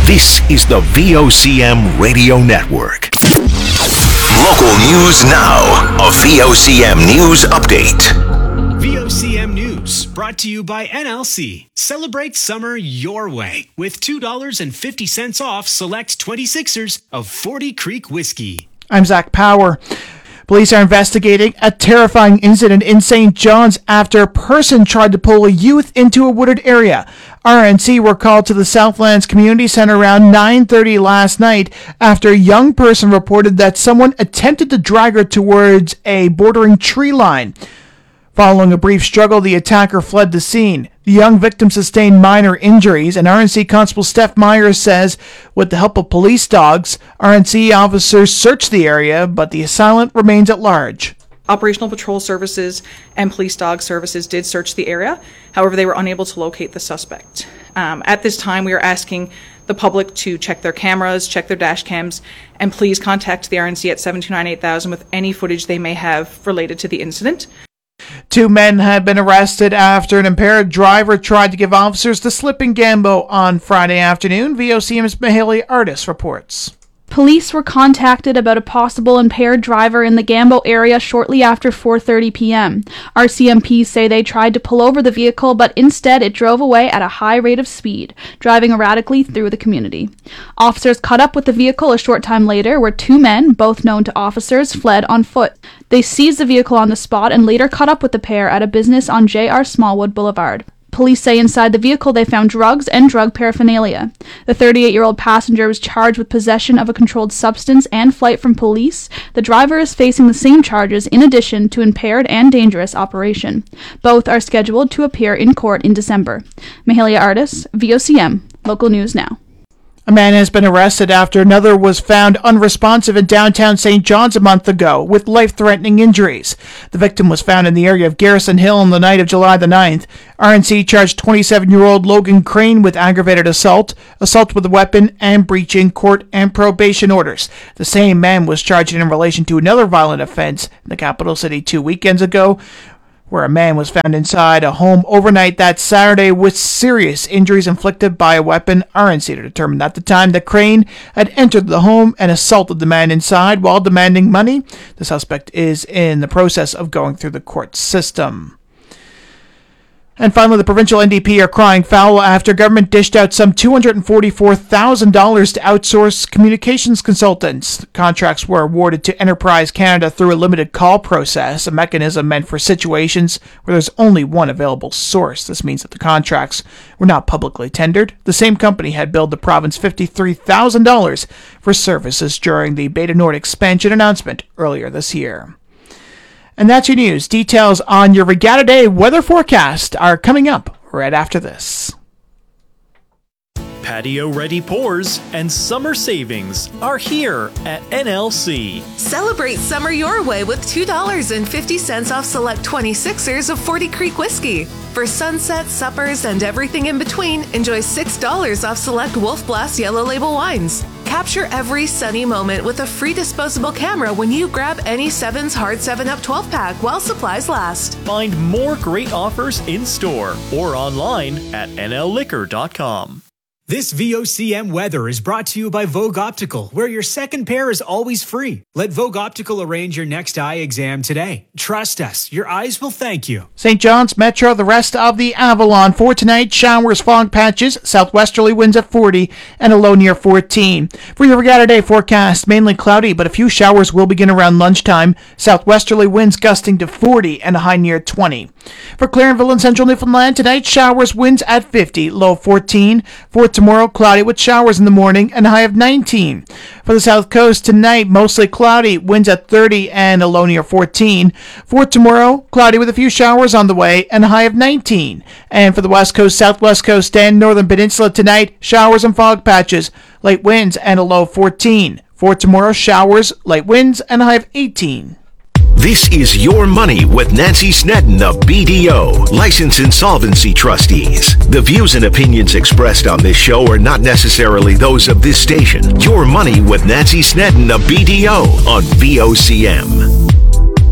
This is the VOCM Radio Network. Local news now. A VOCM News Update. VOCM News, brought to you by NLC. Celebrate summer your way with $2.50 off select 26ers of 40 Creek Whiskey. I'm Zach Power. Police are investigating a terrifying incident in St. John's after a person tried to pull a youth into a wooded area. RNC were called to the Southlands Community Center around 9:30 last night after a young person reported that someone attempted to drag her towards a bordering tree line. Following a brief struggle, the attacker fled the scene. The young victim sustained minor injuries, and RNC Constable Steph Myers says with the help of police dogs, RNC officers searched the area, but the assailant remains at large. Operational Patrol Services and Police Dog Services did search the area. However, they were unable to locate the suspect. At this time, we are asking the public to check their cameras, check their dash cams, and please contact the RNC at 729-8000 with any footage they may have related to the incident. 2 men have been arrested after an impaired driver tried to give officers the slip in Gambo on Friday afternoon. VOCM's Mahalia Artis reports. Police were contacted about a possible impaired driver in the Gambo area shortly after 4:30 p.m. RCMP say they tried to pull over the vehicle, but instead it drove away at a high rate of speed, driving erratically through the community. Officers caught up with the vehicle a short time later, where 2 men, both known to officers, fled on foot. They seized the vehicle on the spot and later caught up with the pair at a business on J.R. Smallwood Boulevard. Police say inside the vehicle they found drugs and drug paraphernalia. The 38-year-old passenger was charged with possession of a controlled substance and flight from police. The driver is facing the same charges in addition to impaired and dangerous operation. Both are scheduled to appear in court in December. Mahalia Artis, VOCM, Local News Now. A man has been arrested after another was found unresponsive in downtown St. John's a month ago with life-threatening injuries. The victim was found in the area of Garrison Hill on the night of July the 9th. RNC charged 27-year-old Logan Crane with aggravated assault, assault with a weapon, and breaching court and probation orders. The same man was charged in relation to another violent offense in the capital city 2 weekends ago, where a man was found inside a home overnight that Saturday with serious injuries inflicted by a weapon. RNC determined at the time that Crane had entered the home and assaulted the man inside while demanding money. The suspect is in the process of going through the court system. And finally, the provincial NDP are crying foul after government dished out some $244,000 to outsource communications consultants. The contracts were awarded to Enterprise Canada through a limited call process, a mechanism meant for situations where there's only one available source. This means that the contracts were not publicly tendered. The same company had billed the province $53,000 for services during the Beta Nord expansion announcement earlier this year. And that's your news. Details on your Regatta Day weather forecast are coming up right after this. Patio-ready pours and summer savings are here at NLC. Celebrate summer your way with $2.50 off select 26ers of 40 Creek Whiskey. For sunset, suppers, and everything in between, enjoy $6 off select Wolf Blast Yellow Label wines. Capture every sunny moment with a free disposable camera when you grab any 7's Hard 7-Up 12-pack while supplies last. Find more great offers in store or online at nlliquor.com. This VOCM weather is brought to you by Vogue Optical, where your second pair is always free. Let Vogue Optical arrange your next eye exam today. Trust us, your eyes will thank you. St. John's Metro, the rest of the Avalon. For tonight, showers, fog patches, southwesterly winds at 40, and a low near 14. For your Regatta Day forecast, mainly cloudy, but a few showers will begin around lunchtime. Southwesterly winds gusting to 40 and a high near 20. For Clarenville and Central Newfoundland, tonight, showers, winds at 50, low 14. For tomorrow, cloudy with showers in the morning and a high of 19. For the South Coast, tonight, mostly cloudy, winds at 30 and a low near 14. For tomorrow, cloudy with a few showers on the way and a high of 19. And for the West Coast, Southwest Coast, and Northern Peninsula tonight, showers and fog patches, light winds and a low 14. For tomorrow, showers, light winds, and a high of 18. This is Your Money with Nancy Sneddon of BDO, Licensed Insolvency Trustees. The views and opinions expressed on this show are not necessarily those of this station. Your Money with Nancy Sneddon of BDO on VOCM.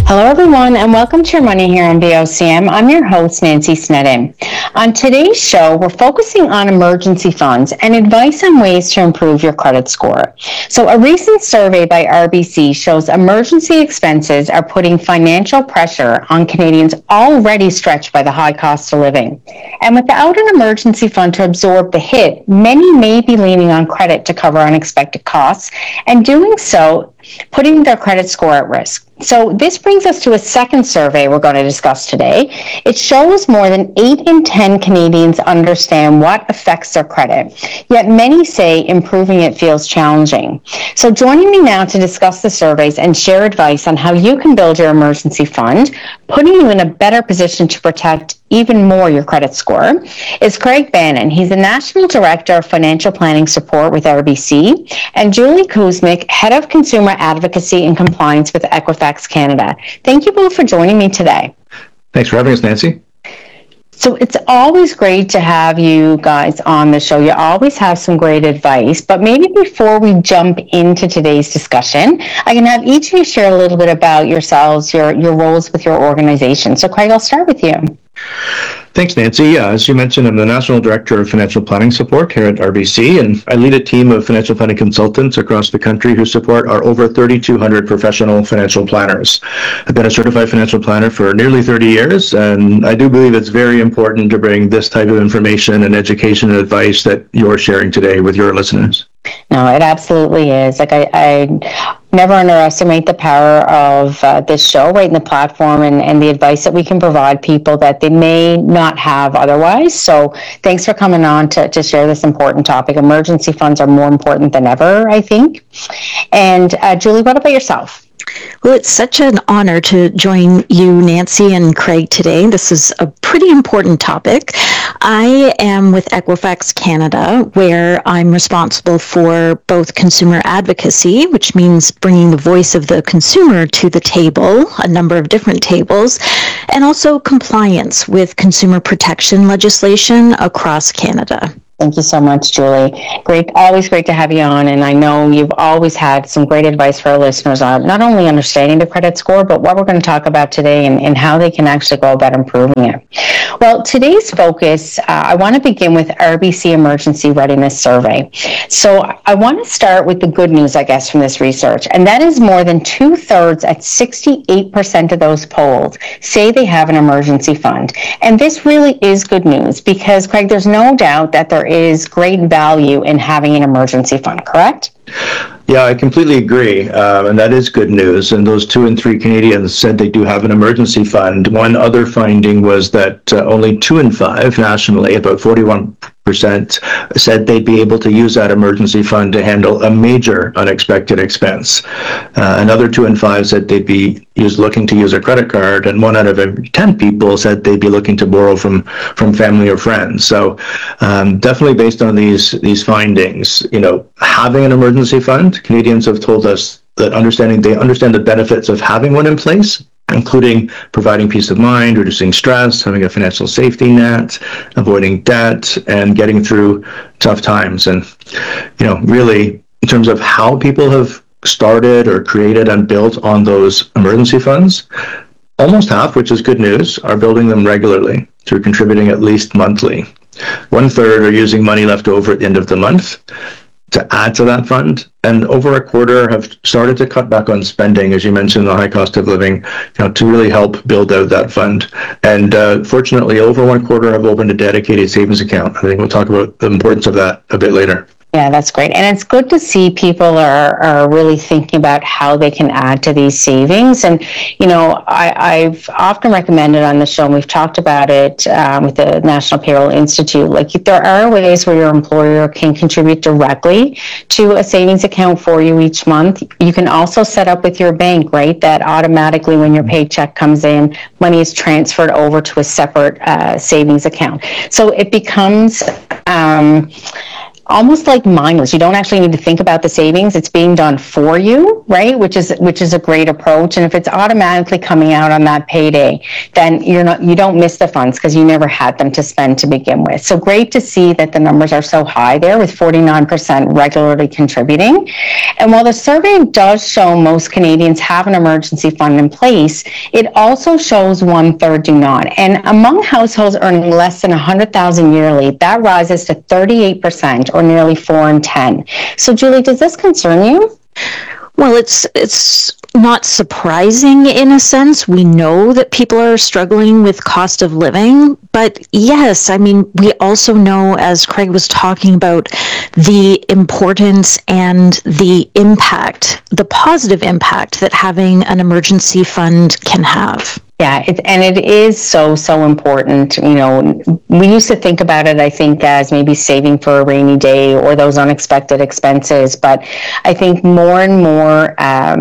Hello, everyone, and welcome to Your Money here on VOCM. I'm your host, Nancy Snedden. On today's show, we're focusing on emergency funds and advice on ways to improve your credit score. So a recent survey by RBC shows emergency expenses are putting financial pressure on Canadians already stretched by the high cost of living. And without an emergency fund to absorb the hit, many may be leaning on credit to cover unexpected costs, and doing so, putting their credit score at risk. So this brings us to a second survey we're going to discuss today. It shows more than 8 in 10 Canadians understand what affects their credit, yet many say improving it feels challenging. So joining me now to discuss the surveys and share advice on how you can build your emergency fund, putting you in a better position to protect even more your credit score, is Craig Bannon. He's the National Director of Financial Planning Support with RBC, and Julie Kuzmic, Head of Consumer Advocacy and Compliance with Equifax Canada. Thank you both for joining me today. Thanks for having us, Nancy. So it's always great to have you guys on the show. You always have some great advice, but maybe before we jump into today's discussion, I can have each of you share a little bit about yourselves, your roles with your organization. So Craig, I'll start with you. Thanks, Nancy. As you mentioned, I'm the National Director of Financial Planning Support here at RBC, and I lead a team of financial planning consultants across the country who support our over 3,200 professional financial planners. I've been a certified financial planner for nearly 30 years, and I do believe it's very important to bring this type of information and education and advice that you're sharing today with your listeners. No, it absolutely is. Like I never underestimate the power of this show, right, in the platform and the advice that we can provide people that they may not have otherwise. So thanks for coming on to share this important topic. Emergency funds are more important than ever, I think. And Julie, what about yourself? Well, it's such an honor to join you, Nancy and Craig, today. This is a pretty important topic. I am with Equifax Canada, where I'm responsible for both consumer advocacy, which means bringing the voice of the consumer to the table, a number of different tables, and also compliance with consumer protection legislation across Canada. Thank you so much, Julie. Great, always great to have you on. And I know you've always had some great advice for our listeners on not only understanding the credit score, but what we're going to talk about today and how they can actually go about improving it. Well, today's focus, I want to begin with RBC Emergency Readiness Survey. So I want to start with the good news, I guess, from this research. And that is more than 2/3 at 68% of those polled say they have an emergency fund. And this really is good news because, Craig, there's no doubt that there is great value in having an emergency fund, correct? Yeah, I completely agree, and that is good news. And those 2 in 3 Canadians said they do have an emergency fund. One other finding was that only 2 in 5 nationally, about 41%, said they'd be able to use that emergency fund to handle a major unexpected expense. Another 2 in 5 said they'd be looking to use a credit card, and 1 out of every 10 people said they'd be looking to borrow from family or friends. So definitely based on these findings, having an emergency fund, Canadians have told us that they understand the benefits of having one in place, including providing peace of mind, reducing stress, having a financial safety net, avoiding debt, and getting through tough times. And, really, in terms of how people have started or created and built on those emergency funds, almost half, which is good news, are building them regularly through contributing at least monthly. 1/3 are using money left over at the end of the month to add to that fund, and over a quarter have started to cut back on spending, as you mentioned, the high cost of living, to really help build out that fund. And fortunately, over 1/4 have opened a dedicated savings account. I think we'll talk about the importance of that a bit later. Yeah, that's great. And it's good to see people are really thinking about how they can add to these savings. And, I've often recommended on the show, and we've talked about it with the National Payroll Institute, like there are ways where your employer can contribute directly to a savings account for you each month. You can also set up with your bank, right, that automatically when your paycheck comes in, money is transferred over to a separate savings account. So it becomes almost like mindless. You don't actually need to think about the savings. It's being done for you, right? Which is a great approach. And if it's automatically coming out on that payday, then you don't miss the funds because you never had them to spend to begin with. So great to see that the numbers are so high there, with 49% regularly contributing. And while the survey does show most Canadians have an emergency fund in place, it also shows 1/3 do not. And among households earning less than $100,000 yearly, that rises to 38%, or nearly 4 in 10. So, Julie, does this concern you? Well, it's not surprising in a sense. We know that people are struggling with cost of living, but yes, I mean, we also know, as Craig was talking about, the importance and the impact, the positive impact that having an emergency fund can have. Yeah, it is so important. You know, we used to think about it, I think, as maybe saving for a rainy day or those unexpected expenses. But I think more and more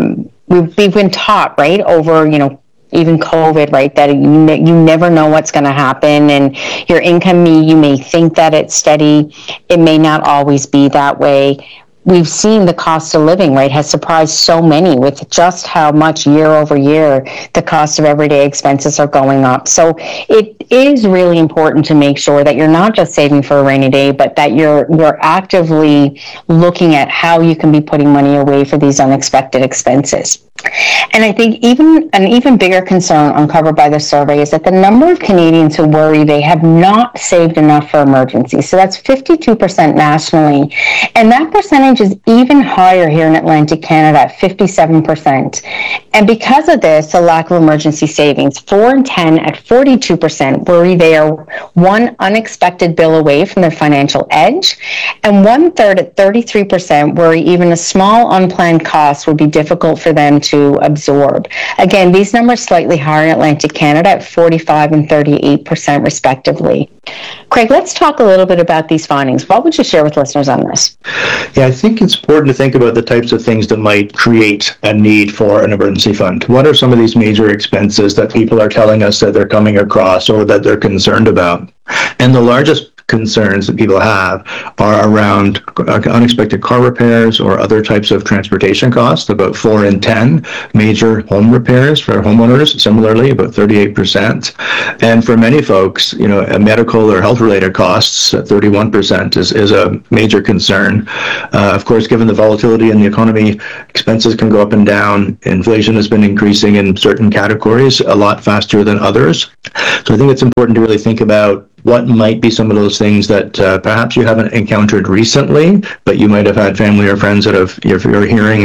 we've been taught, right, over, even COVID, right, that you never know what's going to happen, and your income, you may think that it's steady. It may not always be that way. We've seen the cost of living, right, has surprised so many with just how much year over year the cost of everyday expenses are going up. So it is really important to make sure that you're not just saving for a rainy day, but that you're actively looking at how you can be putting money away for these unexpected expenses. And I think an even bigger concern uncovered by the survey is that the number of Canadians who worry they have not saved enough for emergencies. So that's 52% nationally. And that percentage is even higher here in Atlantic Canada at 57%. And because of this, the lack of emergency savings, 4 in 10 at 42% worry they are one unexpected bill away from their financial edge. And 1/3 at 33% worry even a small unplanned cost would be difficult for them to absorb. Again, these numbers slightly higher in Atlantic Canada at 45 and 38% respectively. Craig, let's talk a little bit about these findings. What would you share with listeners on this? Yeah, I think it's important to think about the types of things that might create a need for an emergency fund. What are some of these major expenses that people are telling us that they're coming across or that they're concerned about? And the largest concerns that people have are around unexpected car repairs or other types of transportation costs, about 4 in 10. Major home repairs for homeowners, similarly, about 38%. And for many folks, medical or health-related costs, 31% is a major concern. Of course, given the volatility in the economy, expenses can go up and down. Inflation has been increasing in certain categories a lot faster than others. So I think it's important to really think about what might be some of those things that perhaps you haven't encountered recently, but you might have had family or friends that you're hearing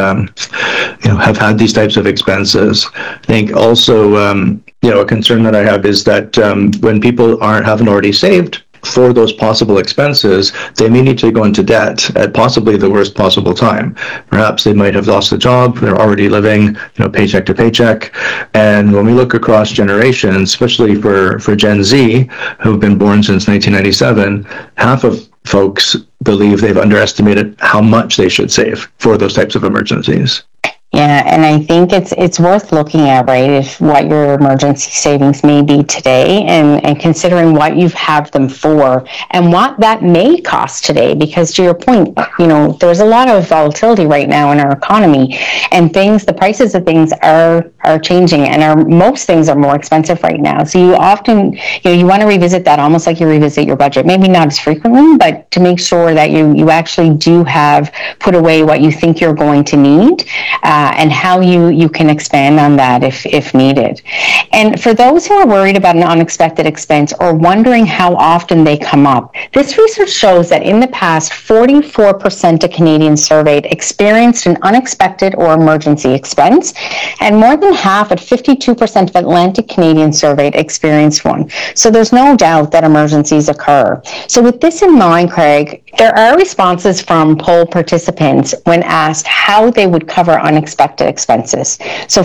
have had these types of expenses. I think also, a concern that I have is that when people haven't already saved for those possible expenses, they may need to go into debt at possibly the worst possible time. Perhaps they might have lost a job, they're already living, paycheck to paycheck. And when we look across generations, especially for Gen Z, who've been born since 1997, half of folks believe they've underestimated how much they should save for those types of emergencies. Yeah, and I think it's worth looking at, right, if what your emergency savings may be today and considering what you have them for and what that may cost today. Because to your point, there's a lot of volatility right now in our economy, and the prices of things are changing, and most things are more expensive right now. So you often, you want to revisit that almost like you revisit your budget, maybe not as frequently, but to make sure that you actually do have put away what you think you're going to need. And how you can expand on that if needed. And for those who are worried about an unexpected expense or wondering how often they come up, this research shows that in the past, 44% of Canadians surveyed experienced an unexpected or emergency expense, and more than half, at 52% of Atlantic Canadians surveyed, experienced one. So there's no doubt that emergencies occur. So with this in mind, Craig, there are responses from poll participants when asked how they would cover unexpected unexpected expenses. So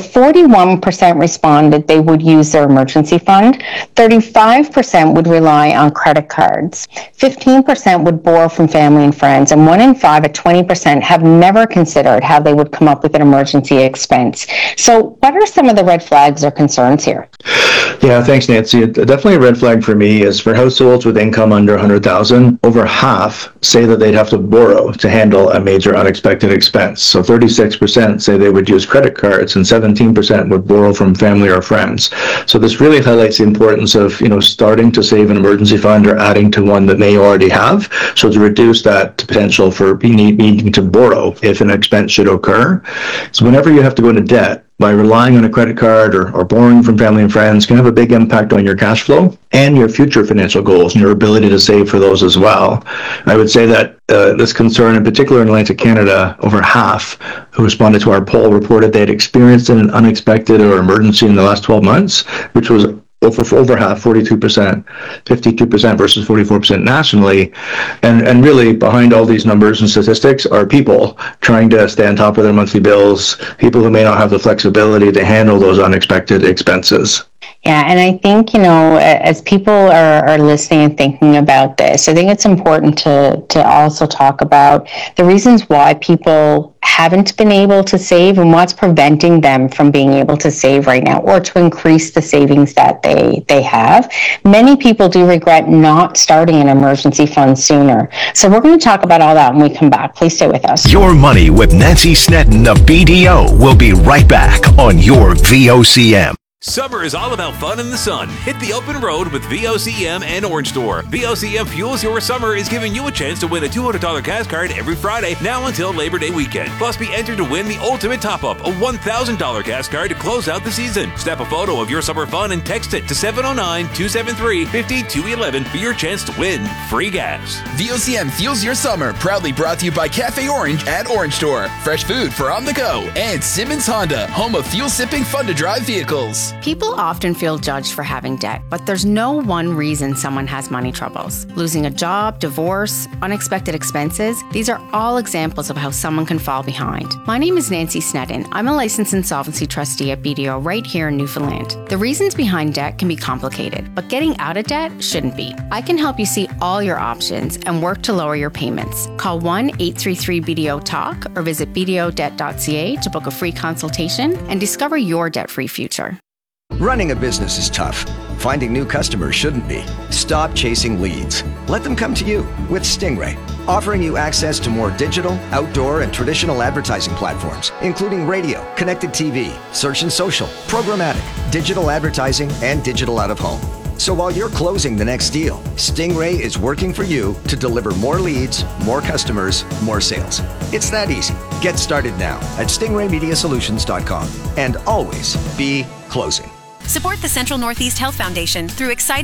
41% responded they would use their emergency fund, 35% would rely on credit cards, 15% would borrow from family and friends, and 1 in 5 at 20% have never considered how they would come up with an emergency expense. So what are some of the red flags or concerns here? Yeah, thanks, Nancy. Definitely a red flag for me is for households with income under 100,000, over half say that they'd have to borrow to handle a major unexpected expense. So 36% say they would use credit cards and 17% would borrow from family or friends. So this really highlights the importance of, starting to save an emergency fund or adding to one that they already have. So to reduce that potential for needing to borrow if an expense should occur. So whenever you have to go into debt, by relying on a credit card or borrowing from family and friends can have a big impact on your cash flow and your future financial goals and your ability to save for those as well. I would say that this concern, in particular in Atlantic Canada, over half who responded to our poll reported they had experienced an unexpected or emergency in the last 12 months, which was over half, 42%, 52% versus 44% nationally. And really behind all these numbers and statistics are people trying to stay on top of their monthly bills, people who may not have the flexibility to handle those unexpected expenses. Yeah, and I think, as people are listening and thinking about this, I think it's important to also talk about the reasons why people haven't been able to save and what's preventing them from being able to save right now or to increase the savings that they have. Many people do regret not starting an emergency fund sooner. So we're going to talk about all that when we come back. Please stay with us. Your Money with Nancy Snedden of BDO will be right back on your VOCM. Summer is all about fun in the sun. Hit the open road with VOCM and Orange Store. VOCM Fuels Your Summer is giving you a chance to win a $200 gas card every Friday, now until Labor Day weekend. Plus, be entered to win the ultimate top-up, a $1,000 gas card to close out the season. Snap a photo of your summer fun and text it to 709-273-5211 for your chance to win free gas. VOCM Fuels Your Summer, proudly brought to you by Cafe Orange at Orange Store. Fresh food for on the go. And Simmons Honda, home of fuel-sipping, fun-to-drive vehicles. People often feel judged for having debt, but there's no one reason someone has money troubles. Losing a job, divorce, unexpected expenses, these are all examples of how someone can fall behind. My name is Nancy Snedden. I'm a licensed insolvency trustee at BDO right here in Newfoundland. The reasons behind debt can be complicated, but getting out of debt shouldn't be. I can help you see all your options and work to lower your payments. Call 1-833-BDO-TALK or visit bdodebt.ca to book a free consultation and discover your debt-free future. Running a business is tough. Finding new customers shouldn't be. Stop chasing leads. Let them come to you with Stingray, offering you access to more digital, outdoor, and traditional advertising platforms, including radio, connected TV, search and social, programmatic, digital advertising, and digital out-of-home. So while you're closing the next deal, Stingray is working for you to deliver more leads, more customers, more sales. It's that easy. Get started now at stingraymediasolutions.com and always be closing. Support the Central Northeast Health Foundation through exciting